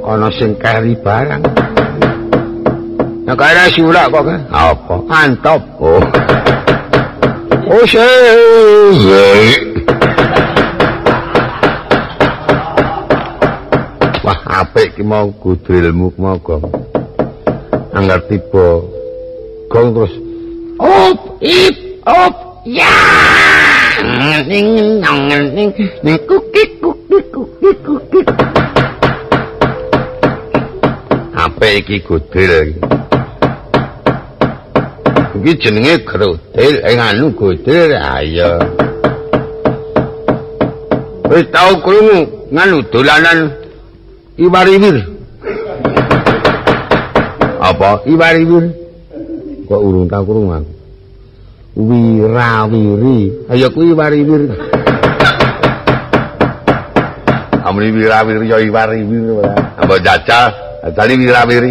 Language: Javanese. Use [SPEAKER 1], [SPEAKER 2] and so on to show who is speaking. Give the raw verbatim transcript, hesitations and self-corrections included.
[SPEAKER 1] ana sing kari barang. Nek kare sulak kok kan? Apa? Antop. Oh. Oh, sih. Wah, apik ki mau gudrilmu mau gong. Angger tiba gong terus op ip op ya. Ning nang ning ning kukik kukik kukik kukik. Apik iki gudril iki. Iki jenenge grodil, ing anu grodil ayo. Wis tau krungu nganu dolanan Iwariwir. Apa Iwariwir? Kok urung tau krungu aku. Wirawiri. Ayo kuwi Iwariwir. Amri wirawir ya Iwariwir. Apa jajal, jajal wirawiri.